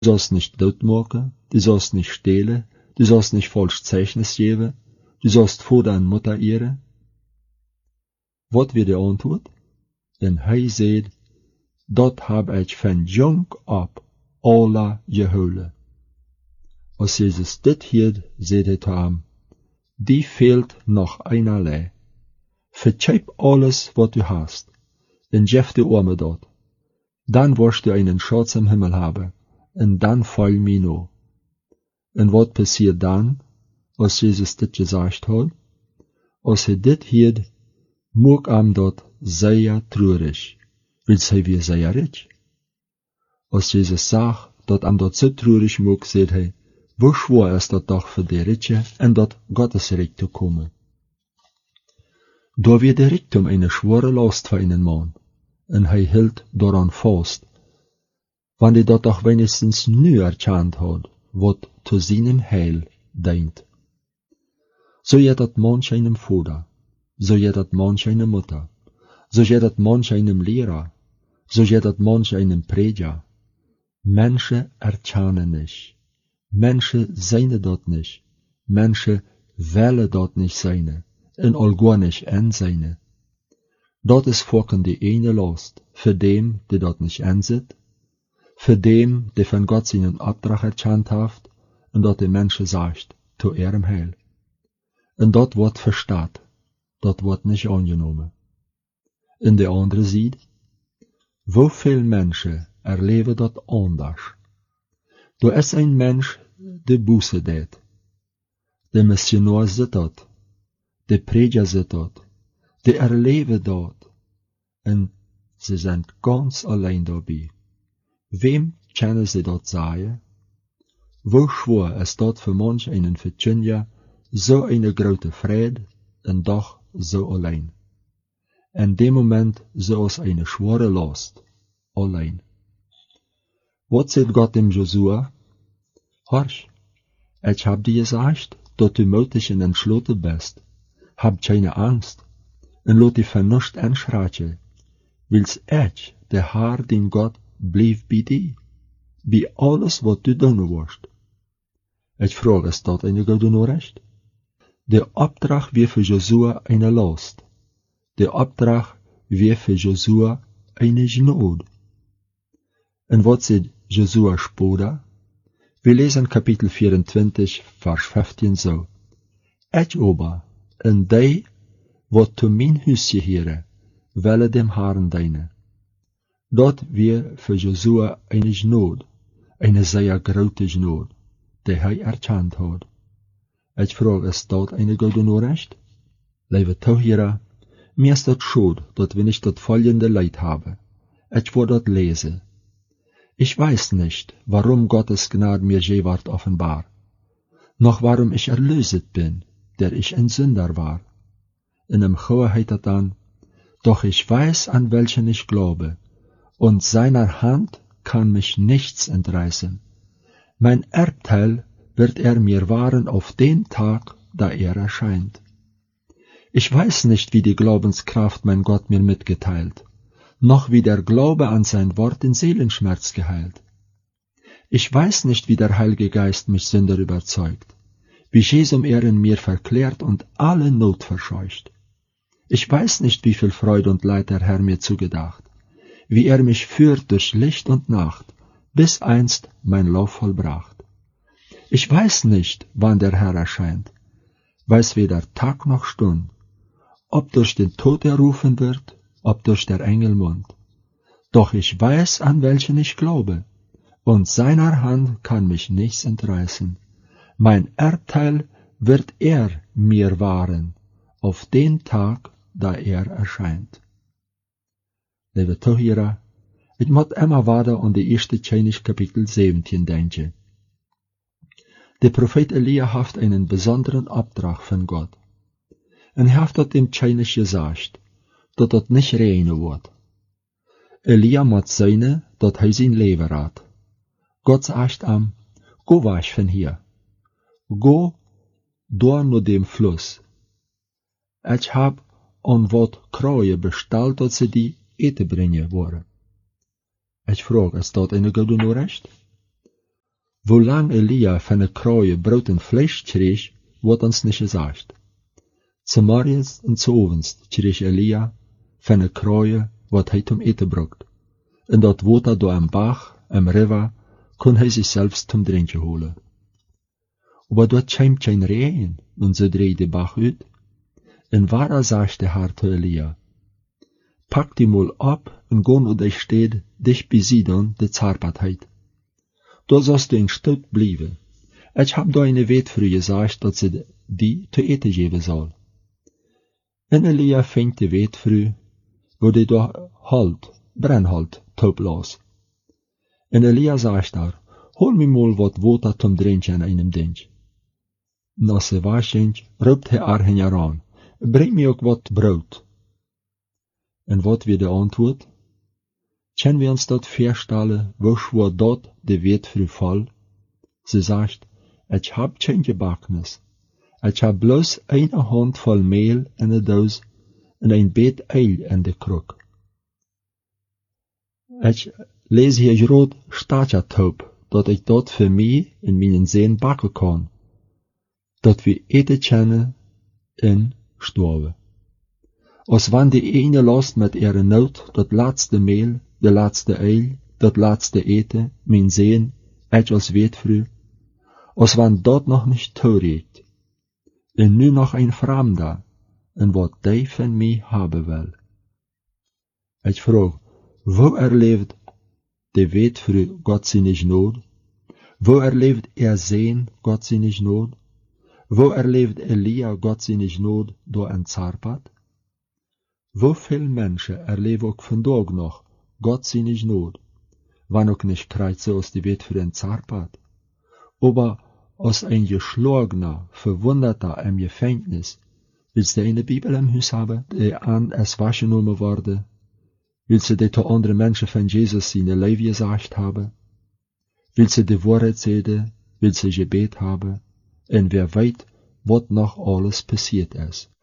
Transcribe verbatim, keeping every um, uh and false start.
sollst nicht doodmaken, du sollst nicht stehlen, du sollst nicht falsch Zeichnis geben, du sollst Vater und Mutter ehren. Wat wird die Antwort? En hij zei, dat heb ik van jong op alle gehouden. Als Jezus dit hield, zei hij te hem, die fehlt noch einerlei. Verzeih alles, wat du hast, en geef de Arme dort. Dan wirst du einen Schatz im Himmel haben, en dan fall mir no. En wat passiert dan, als Jesus dit gesagt hat? Als hij dit hield, moog am dort sehr traurig, weil hij weer sehr rich. Als Jesus sagt, dat am dort so traurig moog, sagt hij, wo schwer ist dat doch für die Riche en dat Gottes Reich zu kommen. Da wird der Reichtum eine schwere Last für einen Mann, en hij hielt daran fast, wann er dat doch wenigstens nu erkannt hat, wat zu seinem Heil dient. So je dat manch einem Vater, so je dat manch eine Mutter, so je dat manch einem Lehrer, so je dat manch einem Prediger. Menschen erkennen nicht. Menschen zijn dat nicht. Menschen willen dat nicht zijn. En al gar nicht en zijn. Dat is volgens die ene Last, für dem, die dat nicht einzit, für dem, die von Gott seinen Auftrag erkannt hat, und dat die Menschen sagt, zu ihrem Heil. Und dat wordt verstaat, dat wordt nicht angenommen. In der andere Seite, wo viel Menschen erleben dat anders. Da ist ein Mensch, der Buße tät. Der Missionar sieht dat. Der Prediger sieht dat. Der erleben dat. Und sie sind ganz allein dabei. Wem können sie dat sagen? Wo schwer ist dat für manch einen Verkündiger, so eine große Freude und doch so allein. In dem Moment so als eine schwere Last, allein. Wat sagt Gott dem Josua? Horch, ich hab dir gesagt, dat du mutig und entschlossen bist. Hab keine Angst und lot dich von nichts anschreien, weil's ich, der Herr, dein Gott, blieb bei dir, bei alles, was du tun wirst. Ich frage, ist dat eine gute Nachricht? Der Auftrag wird für Josua eine Last. Der Auftrag wird für Josua eine Gnade. Und was sagt Josua später? Wir lesen Kapitel vierundzwanzig, Vers fünfzehn so. Ich aber, en die, wat zu mein Haus gehören, welle dem Herrn dienen. Dat wir für Josua eine Gnade, eine sehr große Gnade, die er erkannt hat. Ich frage, ist dat eine gute Nachricht? Liebe Zuhörer, mir ist das schade, dass wir nicht das folgende Leid haben. Ich will das lesen. Ich weiß nicht, warum Gottes Gnade mir je ward offenbar, noch warum ich erlöset bin, der ich ein Sünder war. In dem Chor heißt es dann, doch ich weiß, an welchen ich glaube, und seiner Hand kann mich nichts entreißen. Mein Erbteil wird er mir wahren auf den Tag, da er erscheint. Ich weiß nicht, wie die Glaubenskraft mein Gott mir mitgeteilt, noch wie der Glaube an sein Wort den Seelenschmerz geheilt. Ich weiß nicht, wie der Heilige Geist mich Sünder überzeugt, wie Jesum er in mir verklärt und alle Not verscheucht. Ich weiß nicht, wie viel Freude und Leid der Herr mir zugedacht, wie er mich führt durch Licht und Nacht, bis einst mein Lauf vollbracht. Ich weiß nicht, wann der Herr erscheint, weiß weder Tag noch Stund, ob durch den Tod er rufen wird, ob durch der Engel Mund. Doch ich weiß, an welchen ich glaube, und seiner Hand kann mich nichts entreißen. Mein Erbteil wird er mir wahren, auf den Tag, da er erscheint. Liebe Zuhörer, ich muss immer weiter an die erste König Kapitel siebzehn denken. Der Prophet Elia hat einen besonderen Auftrag von Gott. Und er hat dort dem König gesagt, dass das nicht reine wird. Elia muss sein, dass er sein Leben hat. Gott sagt ihm, geh weg von hier. Geh durch nur dem Fluss. Ich hab an wat Kraue bestellt, dass sie die Ete bringen wollen. Ich frage, ist das eine gute Nachricht? Wo lang Elia von der Kroje Brot und Fleisch kreeg, wordt ons nicht gesagt. Zu morgens und zu ovens kreeg Elia von der Kroje, wat hij zum eten brucht. En dat water door een Bach, een river, kon hij sich selbst zum Trinken holen. Aber dort scheint kein Regen, und so dreht der Bach uit. En waar sagt der Herr zu Elia, pack die mal ab und go wo dich steht, dich bei Sidon, de Zarpatheit. Da sollst du in Stadt bleiben. Ich hab da eine Wetfrau gesagt, dass sie die zu eten geben soll. En Elia fängt die Wetfrau, wo die da halt, Brennhalt, taub los. En Elia sagt da, hol mir mal wat Water zum Trinken an einem Ding. Na se waschen, roept hij haar heran, breng mir ook wat Brot. En wat weer de antwoord? Können wir uns dort vorstellen, wo schwor dort de Wetfrau voll? Sie sagt, ich hab kein Gebackenes. Ich hab bloß eine Handvoll Mehl in der Dose und ein Bett Eil in der Krug. Ich lese hier gerade Statjataub, dat ich dort für mich in meinen Seen backen kann, dat wir eten können in sterben. Als wann die eine last mit ihrer Not dat laatste Mehl, de laatste Eil, dat laatste Eten, mein Sehen, ich als Wetfrau, als wann dat noch nicht toereet, en nu noch ein Fremder, en wat die von mij haben will. Ich frag, wo erlebt de Wetfrau Gott seine Not? Wo erlebt er Sehen Gott seine Not? Wo erlebt Elia Gott seine Not door ein Zarpat? Wo viel Menschen erleben auch vandaag noch Gott seine Not, wann auch nicht kreuze aus die Wetfrau in Zarpat, aber als ein geschlagener, verwundeter im Gefängnis, willst du eine Bibel im Haus haben, die an es wahrgenommen wurde, willst du die zu anderen Menschen von Jesus seine Leben gesagt haben, willst du die Wahrheit sehen, willst du Gebet haben, und wer weiß, was noch alles passiert ist.